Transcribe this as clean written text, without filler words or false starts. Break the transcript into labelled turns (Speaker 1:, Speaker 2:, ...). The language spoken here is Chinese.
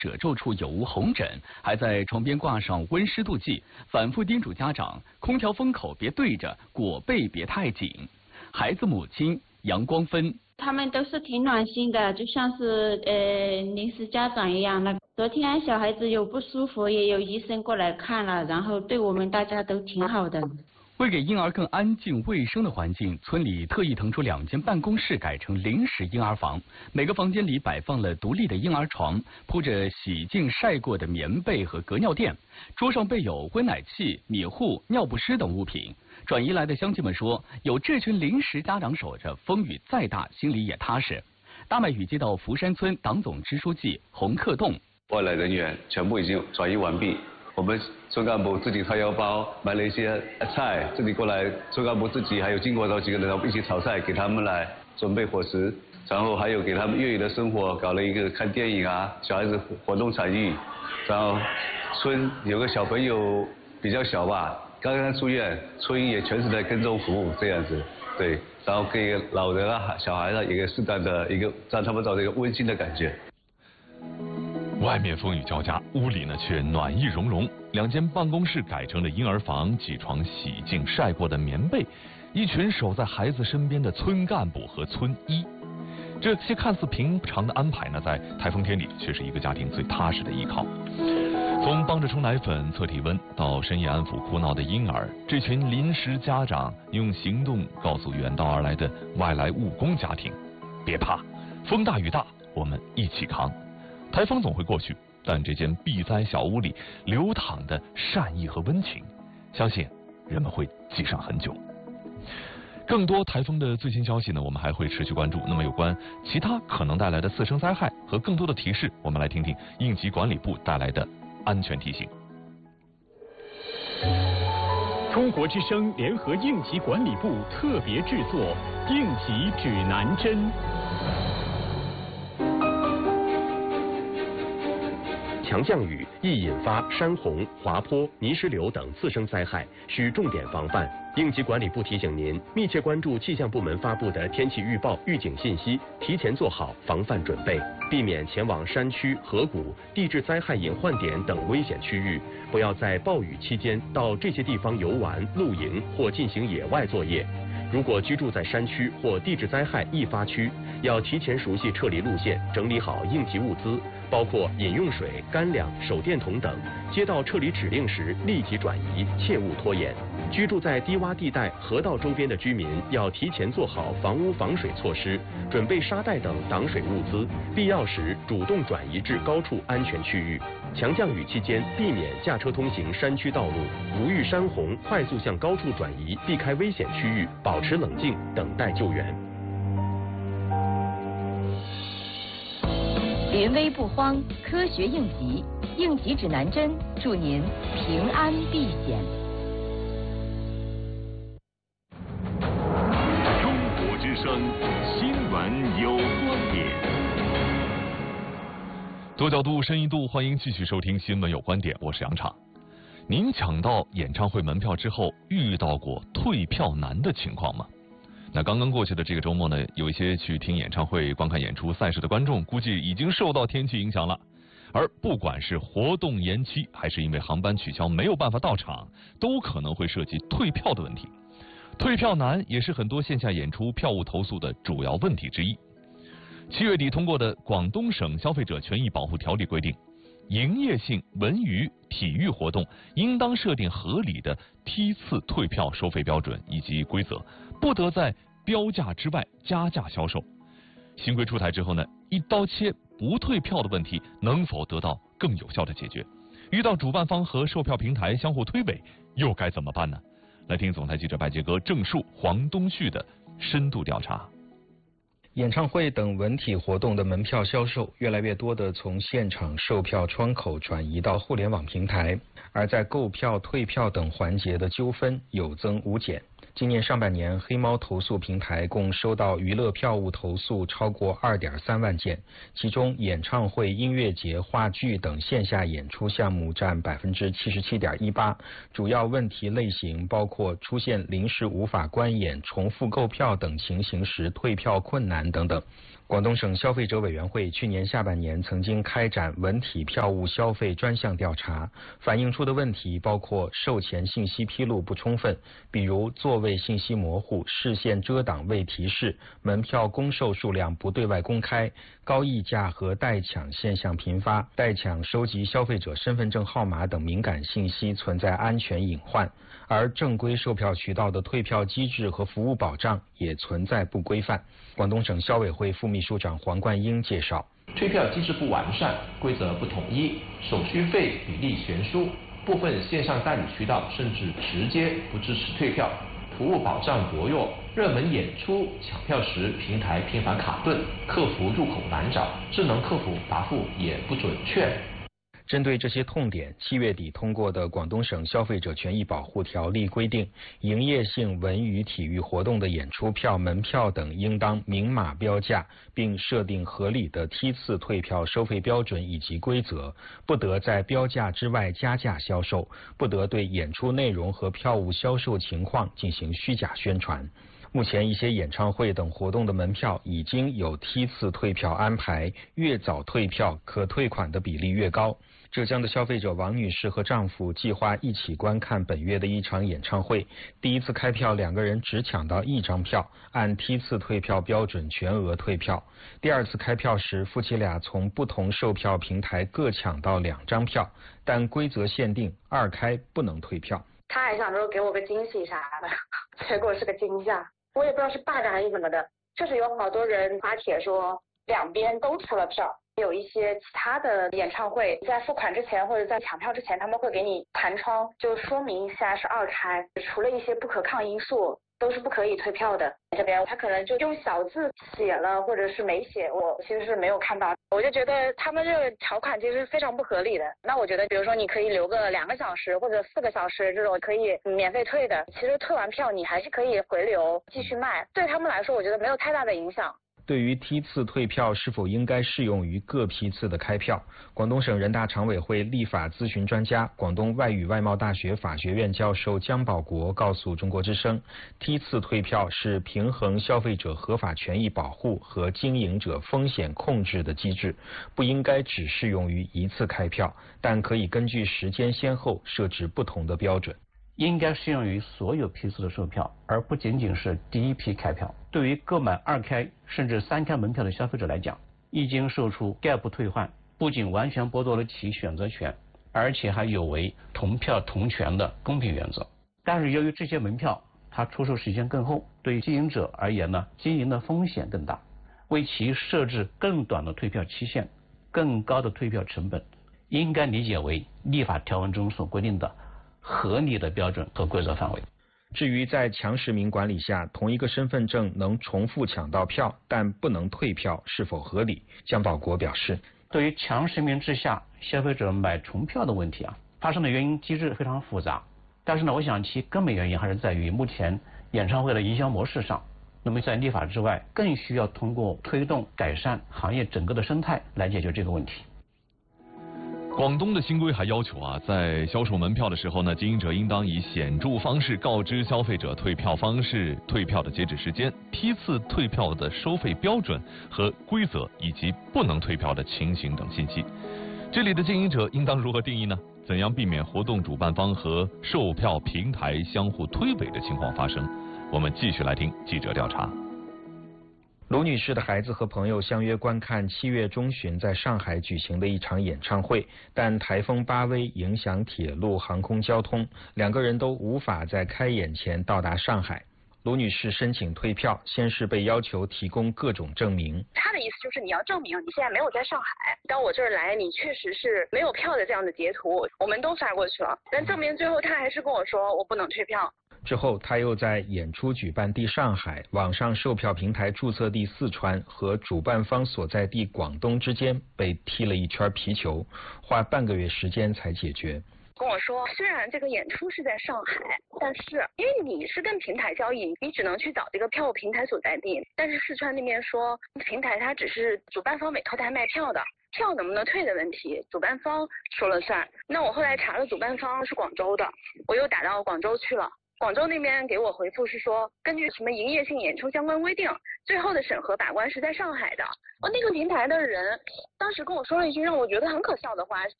Speaker 1: 褶皱处有无红疹，还在床边挂上温湿度计，反复叮嘱家长：空调风口别对着，裹被别太紧。孩子母亲杨光芬。
Speaker 2: 他们都是挺暖心的，就像是临时家长一样的。昨天小孩子有不舒服，也有医生过来看了，然后对我们大家都挺好的。
Speaker 1: 为给婴儿更安静卫生的环境，村里特意腾出2间办公室，改成临时婴儿房。每个房间里摆放了独立的婴儿床，铺着洗净晒过的棉被和隔尿垫，桌上备有温奶器、米糊、尿不湿等物品。转移来的乡亲们说，有这群临时家长守着，风雨再大心里也踏实。大麦雨街道福山村党总支书记洪克栋，
Speaker 3: 外来人员全部已经转移完毕。我们村干部自己掏腰包买了一些菜，自己过来，村干部自己还有经过好几个人一起炒菜，给他们来准备伙食，然后还有给他们业余的生活搞了一个看电影啊，小孩子活动场域，然后村有个小朋友比较小吧，刚刚出院，村也全是在跟踪服务这样子，对，然后给老人啊、小孩啊一个适当的一个让他们找到一个温馨的感觉。
Speaker 4: 外面风雨交加，屋里呢却暖意融融。2间办公室改成了婴儿房，几床洗净晒过的棉被，一群守在孩子身边的村干部和村医。这些看似平常的安排呢，在台风天里却是一个家庭最踏实的依靠。从帮着冲奶粉、测体温，到深夜安抚哭闹的婴儿，这群临时家长用行动告诉远道而来的外来务工家庭：别怕，风大雨大，我们一起扛。台风总会过去，但这间避灾小屋里流淌的善意和温情，相信人们会记上很久。更多台风的最新消息呢，我们还会持续关注。那么有关其他可能带来的次生灾害和更多的提示，我们来听听应急管理部带来的安全提醒。
Speaker 5: 中国之声联合应急管理部特别制作应急指南针。强降雨易引发山洪、滑坡、泥石流等次生灾害，需重点防范。应急管理部提醒您，密切关注气象部门发布的天气预报、预警信息，提前做好防范准备，避免前往山区、河谷、地质灾害隐患点等危险区域。不要在暴雨期间到这些地方游玩、露营或进行野外作业。如果居住在山区或地质灾害易发区，要提前熟悉撤离路线，整理好应急物资，包括饮用水、干粮、手电筒等。接到撤离指令时立即转移，切勿拖延。居住在低洼地带、河道周边的居民要提前做好防污防水措施，准备沙袋等挡水物资，必要时主动转移至高处安全区域。强降雨期间，避免驾车通行山区道路，如遇山洪，快速向高处转移，避开危险区域，保持冷静，等待救援。
Speaker 6: 临危不慌，科学应急，应急指南针，祝您平安避险。
Speaker 7: 中国之声新闻有观点。
Speaker 4: 多角度，深一度，欢迎继续收听新闻有观点，我是杨畅。您抢到演唱会门票之后，遇到过退票难的情况吗？那刚刚过去的这个周末呢，有一些去听演唱会、观看演出赛事的观众，估计已经受到天气影响了。而不管是活动延期，还是因为航班取消没有办法到场，都可能会涉及退票的问题。退票难也是很多线下演出票务投诉的主要问题之一。7月底通过的《广东省消费者权益保护条例》规定，营业性文娱、体育活动应当设定合理的梯次退票收费标准以及规则，不得在标价之外加价销售。新规出台之后呢，一刀切不退票的问题能否得到更有效的解决？遇到主办方和售票平台相互推诿，又该怎么办呢？来听总台记者白杰哥、郑树、黄东旭的深度调查。
Speaker 8: 演唱会等文体活动的门票销售越来越多地从现场售票窗口转移到互联网平台，而在购票、退票等环节的纠纷有增无减。今年上半年，黑猫投诉平台共收到娱乐票务投诉超过2.3万件，其中演唱会、音乐节、话剧等线下演出项目占77.18%。主要问题类型包括出现临时无法观演、重复购票等情形时退票困难等等。 广东省消费者委员会去年下半年曾经开展文体票务消费专项调查，反映出的问题包括售前信息披露不充分，比如座位信息模糊、视线遮挡未提示、门票公售数量不对外公开、高溢价和代抢现象频发、代抢收集消费者身份证号码等敏感信息存在安全隐患，而正规售票渠道的退票机制和服务保障也存在不规范。广东省消委会副秘书长黄冠英介绍，
Speaker 9: 退票机制不完善，规则不统一，手续费比例悬殊，部分线上代理渠道甚至直接不支持退票，服务保障薄弱，热门演出抢票时平台频繁卡顿，客服入口难找，智能客服答复也不准确。
Speaker 8: 针对这些痛点，7月底通过的广东省消费者权益保护条例规定，营业性文娱体育活动的演出票、门票等应当明码标价，并设定合理的梯次退票收费标准以及规则，不得在标价之外加价销售，不得对演出内容和票务销售情况进行虚假宣传。目前一些演唱会等活动的门票已经有梯次退票安排，越早退票可退款的比例越高。浙江的消费者王女士和丈夫计划一起观看本月的一场演唱会，第一次开票2个人只抢到1张票，按梯次退票标准全额退票。第二次开票时，夫妻俩从不同售票平台各抢到2张票，但规则限定2开不能退票。
Speaker 10: 他还想说给我个惊喜啥的，结果是个惊吓，我也不知道是霸占还是怎么的。确实有好多人发帖说两边都出了票。有一些其他的演唱会在付款之前或者在抢票之前，他们会给你弹窗，就说明一下是2开，除了一些不可抗因素都是不可以退票的。这边他可能就用小字写了或者是没写，我其实是没有看到。我就觉得他们这个条款其实非常不合理的。那我觉得比如说你可以留个2个小时或者4个小时这种可以免费退的，其实退完票你还是可以回流继续卖，对他们来说我觉得没有太大的影响。
Speaker 8: 对于梯次退票是否应该适用于各批次的开票，广东省人大常委会立法咨询专家、广东外语外贸大学法学院教授姜保国告诉中国之声，梯次退票是平衡消费者合法权益保护和经营者风险控制的机制，不应该只适用于一次开票，但可以根据时间先后设置不同的标准。
Speaker 9: 应该适用于所有批次的售票，而不仅仅是第一批开票。对于购买2开甚至3开门票的消费者来讲，一经售出概不退换，不仅完全剥夺了其选择权，而且还有违同票同权的公平原则。但是由于这些门票它出售时间更后，对于经营者而言呢，经营的风险更大，为其设置更短的退票期限、更高的退票成本，应该理解为立法条文中所规定的合理的标准和规则范围。
Speaker 8: 至于在强实名管理下，同一个身份证能重复抢到票，但不能退票，是否合理？姜保国表示，
Speaker 9: 对于强实名制下消费者买重票的问题发生的原因机制非常复杂，但是呢，我想其根本原因还是在于目前演唱会的营销模式上。那么在立法之外，更需要通过推动改善行业整个的生态来解决这个问题。
Speaker 4: 广东的新规还要求在销售门票的时候呢，经营者应当以显著方式告知消费者退票方式、退票的截止时间、批次退票的收费标准和规则，以及不能退票的情形等信息。这里的经营者应当如何定义呢？怎样避免活动主办方和售票平台相互推诿的情况发生？我们继续来听记者调查。
Speaker 8: 卢女士的孩子和朋友相约观看7月中旬在上海举行的一场演唱会，但台风巴威影响铁路航空交通，2个人都无法在开演前到达上海。卢女士申请退票，先是被要求提供各种证明。
Speaker 10: 他的意思就是你要证明你现在没有在上海，到我这儿来你确实是没有票的这样的截图，我们都发过去了，但证明最后他还是跟我说我不能退票。
Speaker 8: 之后，他又在演出举办地上海、网上售票平台注册地四川和主办方所在地广东之间被踢了一圈皮球，花半个月时间才解决。
Speaker 10: 跟我说，虽然这个演出是在上海，但是因为你是跟平台交易，你只能去找这个票务平台所在地。但是四川那边说，平台它只是主办方委托他卖票的，票能不能退的问题，主办方说了算。那我后来查了，主办方是广州的，我又打到广州去了。 广州那边给我回复是说，根据什么营业性演出相关规定，最后的审核把关是在上海的。那个平台的人当时跟我说了一句让我觉得很可笑的话，